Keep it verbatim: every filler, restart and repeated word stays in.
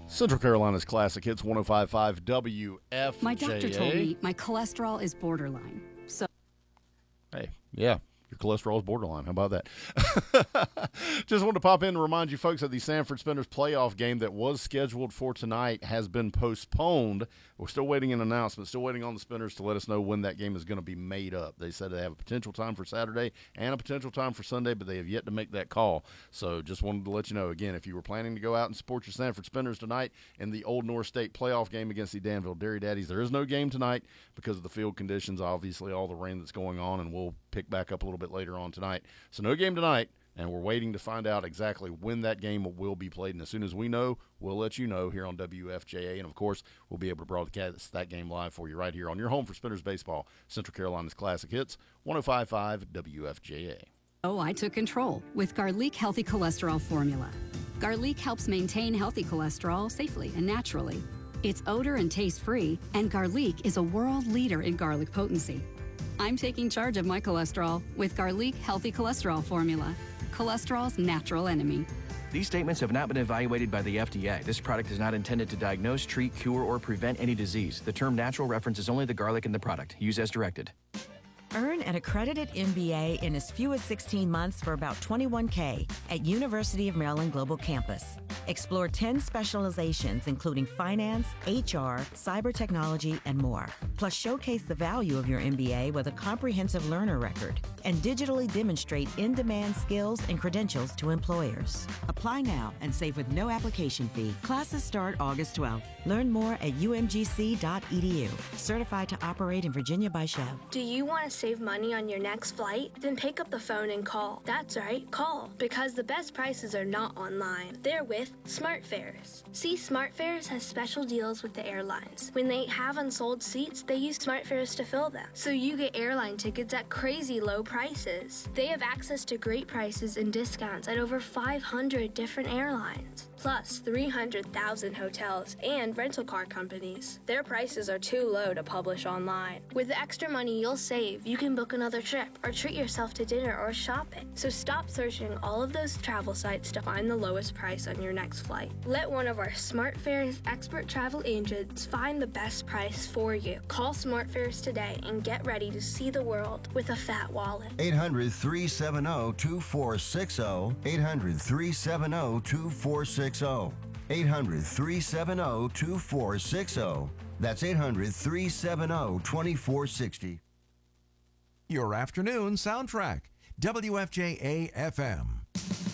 Central Carolina's Classic Hits one oh five point five W F J A. My doctor told me my cholesterol is borderline. So, hey, yeah, your cholesterol is borderline. How about that? Just wanted to pop in and remind you folks that the Sanford Spinners playoff game that was scheduled for tonight has been postponed. We're still waiting an announcement, still waiting on the Spinners to let us know when that game is going to be made up. They said they have a potential time for Saturday and a potential time for Sunday, but they have yet to make that call. So just wanted to let you know, again, if you were planning to go out and support your Sanford Spinners tonight in the Old North State playoff game against the Danville Dairy Daddies, there is no game tonight because of the field conditions, obviously all the rain that's going on, and we'll pick back up a little bit later on tonight. So no game tonight. And we're waiting to find out exactly when that game will be played. And as soon as we know, we'll let you know here on W F J A. And, of course, we'll be able to broadcast that game live for you right here on your home for Spinners Baseball, Central Carolina's Classic Hits, one oh five point five W F J A. oh, I took control with Garlic Healthy Cholesterol Formula. Garlic helps maintain healthy cholesterol safely and naturally. It's odor and taste-free, and Garlic is a world leader in garlic potency. I'm taking charge of my cholesterol with Garlic Healthy Cholesterol Formula. Cholesterol's natural enemy. These statements have not been evaluated by the F D A. This product is not intended to diagnose, treat, cure, or prevent any disease. The term natural references only the garlic in the product. Use as directed. Earn an accredited M B A in as few as sixteen months for about twenty-one K at University of Maryland Global Campus. Explore ten specializations, including finance, H R, cyber technology, and more. Plus, showcase the value of your M B A with a comprehensive learner record and digitally demonstrate in-demand skills and credentials to employers. Apply now and save with no application fee. Classes start August twelfth. Learn more at U M G C dot E D U. Certified to operate in Virginia by Chev. Do you want to save money on your next flight? Then pick up the phone and call. That's right, call. Because the best prices are not online. They're with SmartFares. See, SmartFares has special deals with the airlines. When they have unsold seats, they use SmartFares to fill them. So you get airline tickets at crazy low prices. They have access to great prices and discounts at over five hundred different airlines. Plus three hundred thousand hotels and rental car companies. Their prices are too low to publish online. With the extra money you'll save, you can book another trip or treat yourself to dinner or shopping. So stop searching all of those travel sites to find the lowest price on your next flight. Let one of our SmartFares expert travel agents find the best price for you. Call SmartFares today and get ready to see the world with a fat wallet. eight hundred, three seven zero, two four six zero. eight hundred, three seven zero, two four six zero. eight hundred, three seven zero, two four six zero. That's eight hundred, three seven zero, two four six zero. Your afternoon soundtrack, W F J A F M.